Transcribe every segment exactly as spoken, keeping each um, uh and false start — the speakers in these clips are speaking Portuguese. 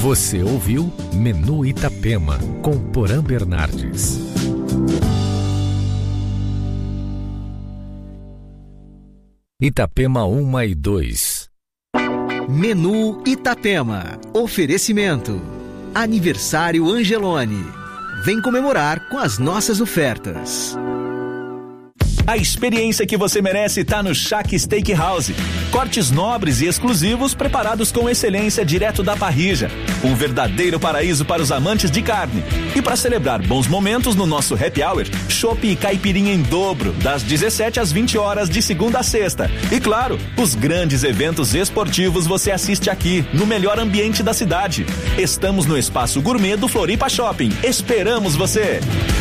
Você ouviu Menu Itapema, com Porã Bernardes. Itapema um e dois. Menu Itapema. Oferecimento. Aniversário Angelone. Vem comemorar com as nossas ofertas. A experiência que você merece está no Shack Steakhouse. Cortes nobres e exclusivos preparados com excelência direto da parrilla. Um verdadeiro paraíso para os amantes de carne. E para celebrar bons momentos no nosso happy hour, chopp e caipirinha em dobro, das dezessete às vinte horas de segunda a sexta. E claro, os grandes eventos esportivos você assiste aqui, no melhor ambiente da cidade. Estamos no Espaço Gourmet do Floripa Shopping. Esperamos você!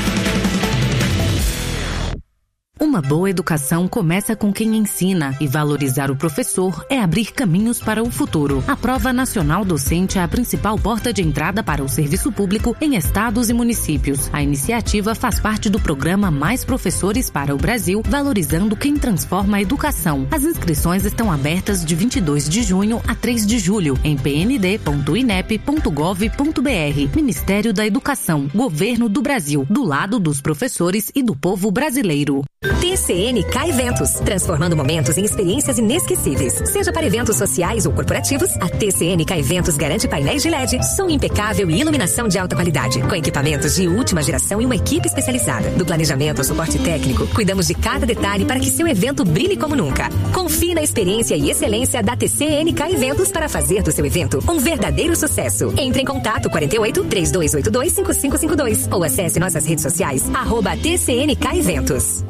Uma boa educação começa com quem ensina, e valorizar o professor é abrir caminhos para o futuro. A Prova Nacional Docente é a principal porta de entrada para o serviço público em estados e municípios. A iniciativa faz parte do programa Mais Professores para o Brasil, valorizando quem transforma a educação. As inscrições estão abertas de vinte e dois de junho a três de julho em p n d ponto i n e p ponto gov ponto b r. Ministério da Educação, Governo do Brasil, do lado dos professores e do povo brasileiro. T C N K Eventos, transformando momentos em experiências inesquecíveis. Seja para eventos sociais ou corporativos, a T C N K Eventos garante painéis de L E D, som impecável e iluminação de alta qualidade, com equipamentos de última geração e uma equipe especializada. Do planejamento ao suporte técnico, cuidamos de cada detalhe para que seu evento brilhe como nunca. Confie na experiência e excelência da T C N K Eventos para fazer do seu evento um verdadeiro sucesso. Entre em contato quarenta e oito, três dois oito dois, cinco cinco cinco dois ou acesse nossas redes sociais, arroba T C N K Eventos.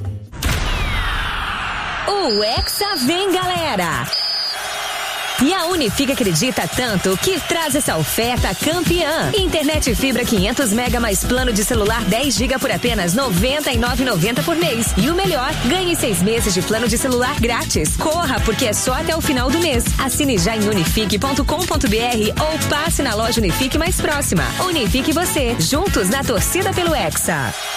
O Hexa vem, galera! E a Unifique acredita tanto que traz essa oferta campeã. Internet fibra quinhentos mega mais plano de celular dez gigas por apenas noventa e nove reais e noventa centavos por mês. E o melhor, ganhe seis meses de plano de celular grátis. Corra, porque é só até o final do mês. Assine já em unifique ponto com ponto b r ou passe na loja Unifique mais próxima. Unifique você, juntos na torcida pelo Hexa.